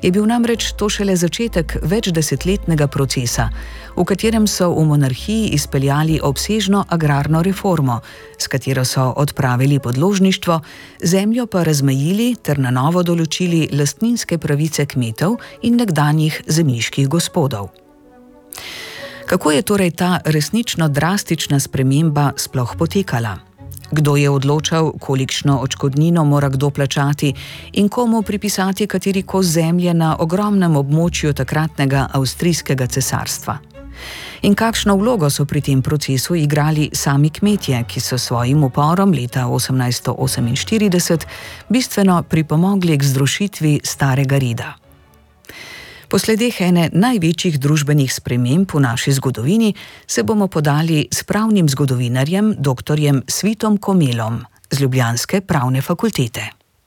Je bil namreč to šele začetek večdesetletnega procesa, v katerem so v monarhiji izpeljali obsežno agrarno reformo, s katero so odpravili podložništvo, zemljo pa razmejili ter na novo določili lastninske pravice kmetov in nekdanjih zemljiških gospodov. Kako je torej ta resnično drastična sprememba sploh potekala? Kdo je odločal, kolikšno odškodnino mora kdo plačati in komu pripisati kateri kos zemlje na ogromnem območju takratnega avstrijskega cesarstva? In kakšno vlogo so pri tem procesu igrali sami kmetje, ki so svojim uporom leta 1848 bistveno pripomogli k zrušitvi starega reda? Po sledeh ene največjih družbenih sprememb v naši zgodovini se bomo podali s pravnim zgodovinarjem dr. Svitom Komelom z ljubljanske pravne fakultete.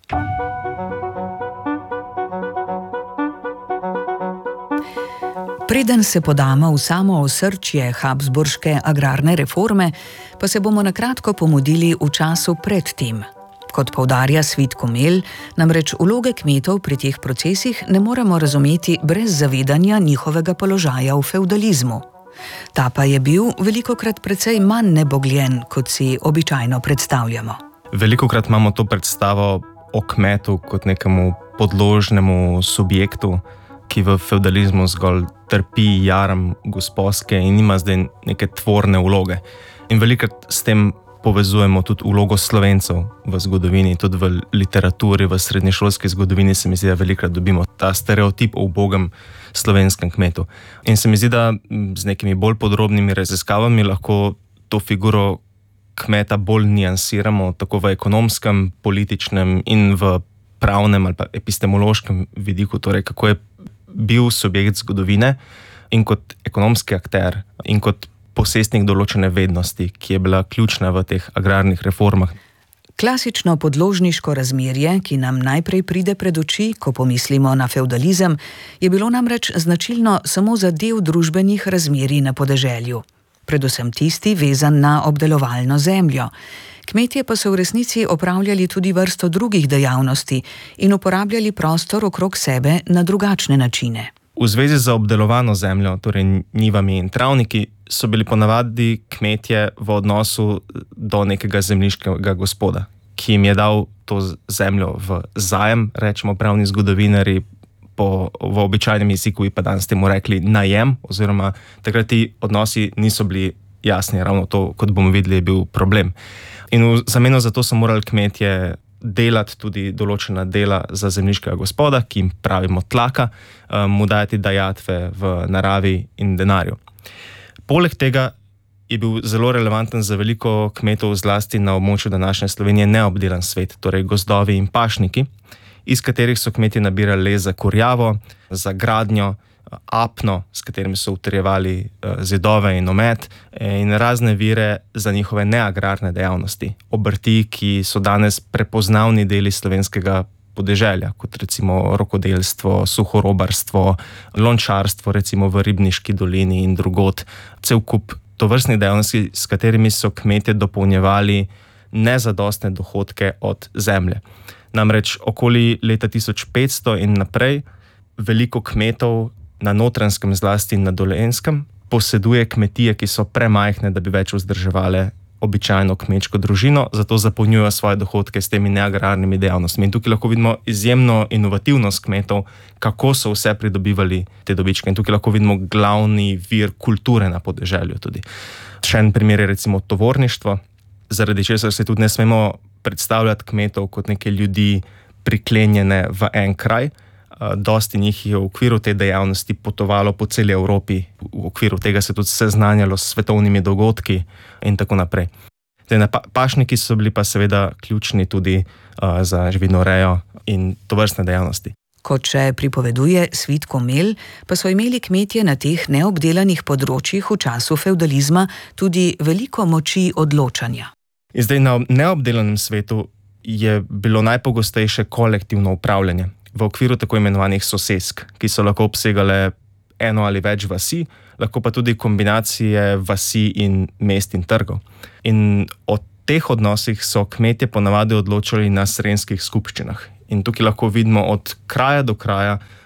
Preden se podamo v samo osrčje habsburške agrarne reforme, pa se bomo na kratko pomudili v času pred tem. Kot poudarja Svit Komel, namreč vloge kmetov pri teh procesih ne moremo razumeti brez zavedanja njihovega položaja v fevdalizmu. Ta pa je bil velikokrat precej manj nebogljen, kot si običajno predstavljamo. Velikokrat imamo to predstavo o kmetu kot nekemu podložnemu subjektu, ki v fevdalizmu zgolj trpi jaram gospodske in nima zdaj neke tvorne vloge. In velikokrat s tem povezujemo tudi vlogo Slovencev v zgodovini, tudi v literaturi, v srednješolski zgodovini se mi zdi, da velikokrat dobimo ta stereotip o ubogem slovenskem kmetu. In se mi zdi, da z nekimi bolj podrobnimi raziskavami lahko to figuro kmeta bolj niansiramo, tako v ekonomskem, političnem in v pravnem ali pa epistemološkem vidiku, torej kako je bil subjekt zgodovine in kot ekonomski akter in kot posestnik določene vednosti, ki je bila ključna v teh agrarnih reformah. Klasično podložniško razmerje, ki nam najprej pride pred oči, ko pomislimo na fevdalizem, je bilo namreč značilno samo za del družbenih razmerij na podeželju. Predvsem tisti, vezan na obdelovalno zemljo. Kmetje pa so v resnici opravljali tudi vrsto drugih dejavnosti in uporabljali prostor okrog sebe na drugačne načine. V zvezi z obdelovano zemljo, torej njivami in travniki, so bili ponavadi kmetje v odnosu do nekega zemljiškega gospoda, ki jim je dal to zemljo v zajem, rečemo pravni zgodovinarji, v običajnem jeziku bi pa danes temu rekli najem, oziroma takrat ti odnosi niso bili jasni, ravno to, kot bomo videli, je bil problem. In v zameno za to so morali kmetje delati tudi določena dela za zemljiškega gospoda, ki jim pravimo tlaka, mu dajati dajatve v naravi in denarju. Poleg tega je bil zelo relevanten za veliko kmetov, zlasti na območju današnje Slovenije, neobdelan svet, torej gozdovi in pašniki, iz katerih so kmetje nabirali les za kurjavo, za gradnjo, apno, s katerim so utrjevali zidove in omet, in razne vire za njihove neagrarne dejavnosti, obrti, ki so danes prepoznavni deli slovenskega podeželja, kot recimo rokodelstvo, suhorobarstvo, lončarstvo, recimo v Ribniški dolini in drugod. Cel kup tovrstnih dejavnosti, s katerimi so kmetje dopolnjevali nezadostne dohodke od zemlje. Namreč okoli leta 1500 in naprej veliko kmetov na Notranjskem, zlasti na Dolenjskem, poseduje kmetije, ki so premajhne, da bi več vzdrževale običajno kmečko družino, zato zapolnjujejo svoje dohodke s temi neagrarnimi dejavnostmi. In tukaj lahko vidimo izjemno inovativnost kmetov, kako so vse pridobivali te dobičke. In tukaj lahko vidimo glavni vir kulture na podeželju tudi. Še en primer je recimo tovorništvo, zaradi česar se tudi ne smemo predstavljati kmetov kot neke ljudi priklenjene v en kraj. Dosti njih je v okviru te dejavnosti potovalo po celi Evropi, v okviru tega se tudi seznanjalo s svetovnimi dogodki in tako naprej. Pašniki so bili pa seveda ključni tudi za živinorejo in tovrstne dejavnosti. Kot še pripoveduje Svit Komel, pa so imeli kmetje na teh neobdelanih področjih v času fevdalizma tudi veliko moči odločanja. In zdaj na neobdelanem svetu je bilo najpogostejše kolektivno upravljanje v okviru tako imenovanih sosesk, ki so lahko obsegale eno ali več vasi, lahko pa tudi kombinacije vasi in mest in trgov. In o teh odnosih so kmetje ponavadi odločali na srenskih skupščinah. In tukaj lahko vidimo od kraja do kraja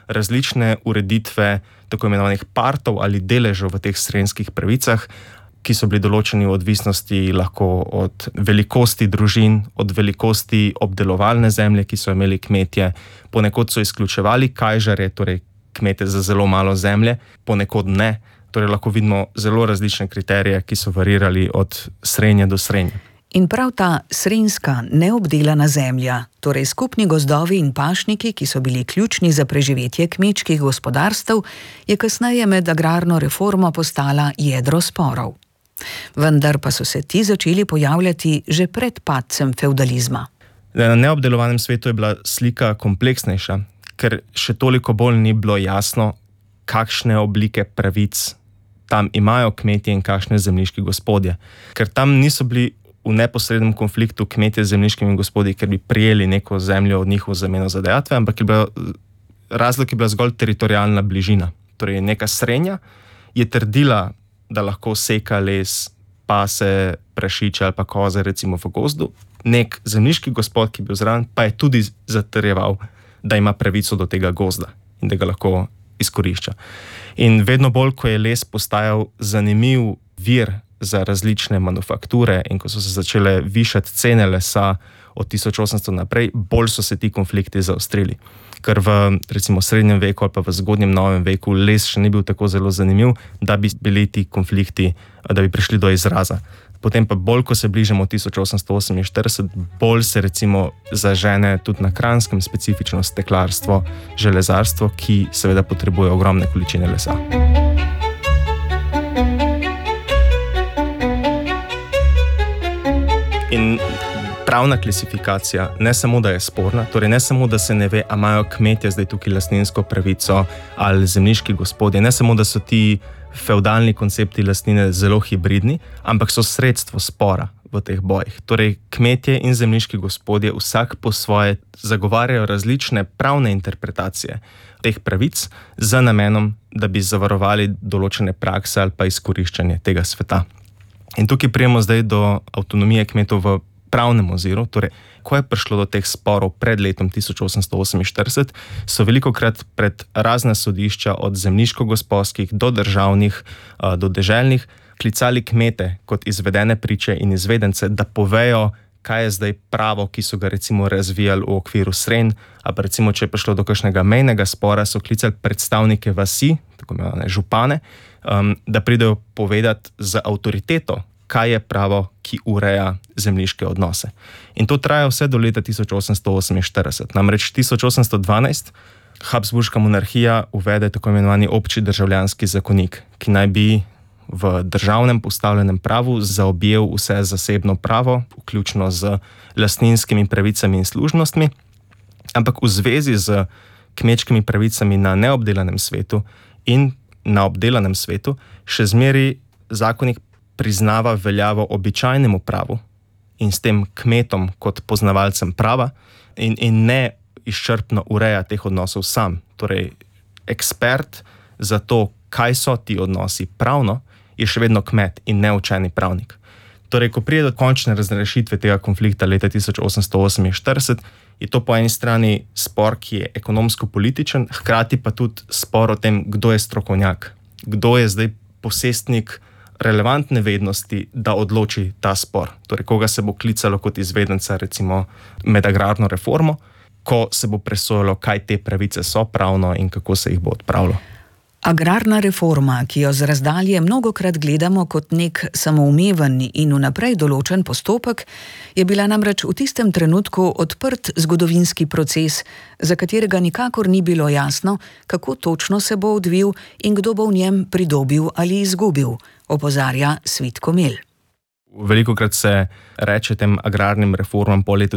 različne ureditve tako imenovanih partov ali deležev v teh srenjskih pravicah, ki so bili določeni v odvisnosti lahko od velikosti družin, od velikosti obdelovalne zemlje, ki so imeli kmetje. Ponekod so izključevali kajžarje, torej kmete za zelo malo zemlje, ponekod ne. Torej lahko vidimo zelo različne kriterije, ki so varirali od srenje do srenje. In prav ta srenjska neobdelana zemlja, torej skupni gozdovi in pašniki, ki so bili ključni za preživetje kmečkih gospodarstev, je kasneje med agrarno reformo postala jedro sporov. Vendar pa so se ti začeli pojavljati že pred padcem fevdalizma. Na neobdelovanem svetu je bila slika kompleksnejša, ker še toliko bolj ni bilo jasno, kakšne oblike pravic tam imajo kmetje in kakšne zemljiški gospodje. Ker tam niso bili v neposrednem konfliktu kmetje z zemljiškimi gospodji, ker bi prijeli neko zemljo od njih v zameno za dajatve, ampak razlog je bila zgolj teritorialna bližina. Torej neka srenja je trdila, da lahko seka les, pase, prašiče ali pa koze recimo v gozdu. Nek zemljiški gospod, ki je bil zraven, pa je tudi zatrjeval, da ima pravico do tega gozda in da ga lahko izkorišča. In vedno bolj, ko je les postajal zanimiv vir za različne manufakture in ko so se začele višati cene lesa od 1800 naprej, bolj so se ti konflikti zaostrili. Ker v recimo srednjem veku ali pa v zgodnjem novem veku les še ni bil tako zelo zanimiv, da bi bili ti konflikti, da bi prišli do izraza. Potem pa bolj, ko se bližamo 1848, bolj se recimo zažene tudi na Kranjskem specifično steklarstvo, železarstvo, ki seveda potrebuje ogromne količine lesa. In pravna klasifikacija ne samo, da je sporna, torej ne samo, da se ne ve, a imajo kmetje zdaj tukaj lastninsko pravico ali zemljiški gospodje, ne samo, da so ti fevdalni koncepti lastnine zelo hibridni, ampak so sredstvo spora v teh bojih. Torej kmetje in zemljiški gospodje vsak po svoje zagovarjajo različne pravne interpretacije teh pravic z namenom, da bi zavarovali določene prakse ali pa izkoriščanje tega sveta. In tukaj prijemo zdaj do avtonomije kmetov v pravnem oziru, torej, ko je prišlo do teh sporov pred letom 1848, so velikokrat pred razna sodišča, od zemljiško-gospodskih do državnih, do deželnih, klicali kmete kot izvedene priče in izvedence, da povejo, kaj je zdaj pravo, ki so ga recimo razvijali v okviru srenj, ali pa recimo, če je prišlo do kakšnega mejnega spora, so klicali predstavnike vasi, tako imenovane župane, da pridejo povedati z avtoriteto, kaj je pravo, ki ureja zemljiške odnose. In to traja vse do leta 1848. Namreč 1812 Habsburška monarhija uvede tako imenovani obči državljanski zakonik, ki naj bi v državnem postavljenem pravu zaobjel vse zasebno pravo, vključno z lastninskimi pravicami in služnostmi, ampak v zvezi z kmečkimi pravicami na neobdelanem svetu in na obdelanem svetu še zmeraj zakonik priznava veljavo običajnemu pravu in s tem kmetom kot poznavalcem prava in ne izčrpno ureja teh odnosov sam. Torej, ekspert za to, kaj so ti odnosi pravno, je še vedno kmet in ne učeni pravnik. Torej, ko pride do končne razrešitve tega konflikta leta 1848, je to po eni strani spor, ki je ekonomsko-političen, hkrati pa tudi spor o tem, kdo je strokovnjak, kdo je zdaj posestnik relevantne vednosti, da odloči ta spor. Torej, koga se bo klicalo kot izvedenca recimo med agrarno reformo, ko se bo presojalo, kaj te pravice so pravno in kako se jih bo odpravilo. Agrarna reforma, ki jo z razdalje mnogokrat gledamo kot nek samoumeven in vnaprej določen postopek, je bila namreč v tistem trenutku odprt zgodovinski proces, za katerega nikakor ni bilo jasno, kako točno se bo odvil in kdo bo v njem pridobil ali izgubil, opozarja Svit Komel. Velikokrat se reče tem agrarnim reformam po letu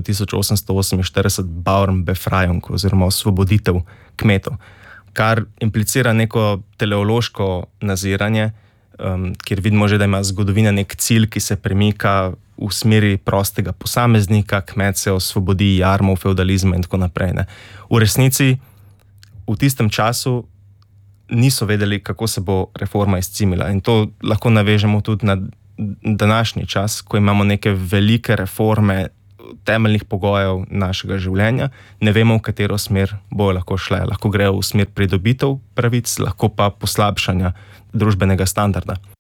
1848 Bauernbefreiung oziroma osvoboditev kmetov, kar implicira neko teleološko naziranje, kjer vidimo že, da ima zgodovina nek cilj, ki se premika v smeri prostega posameznika, kmet se osvobodi jarmov, feudalizma in tako naprej. Ne. V resnici v tistem času niso vedeli, kako se bo reforma izcimila, in to lahko navežemo tudi na današnji čas, ko imamo neke velike reforme, temeljnih pogojev našega življenja, ne vemo, v katero smer bojo lahko šle. Lahko grejo v smer pridobitev pravic, lahko pa poslabšanja družbenega standarda.